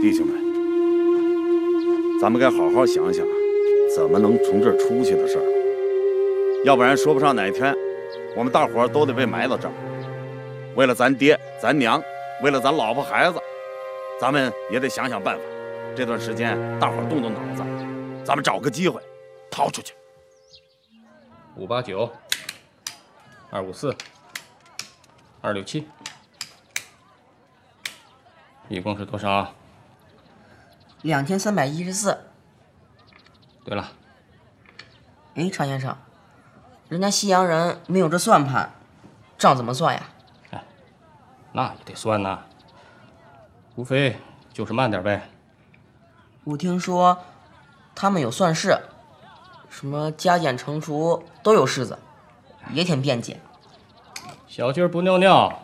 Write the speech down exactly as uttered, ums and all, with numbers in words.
弟兄们，咱们该好好想想，怎么能从这儿出去的事儿。要不然说不上哪天，我们大伙儿都得被埋到这儿。为了咱爹咱娘，为了咱老婆孩子，咱们也得想想办法。这段时间大伙儿动动脑子，咱们找个机会逃出去。 五八九，二五四，二六七，一共是多少啊？ 两千三百一十四。 对了， 哎，常先生，人家西洋人没有这算盘，账怎么算呀？ 哎，那也得算呐，无非就是慢点呗。 我听说他们有算式，什么加减乘除都有式子，也挺便捷。 小鸡儿不尿尿，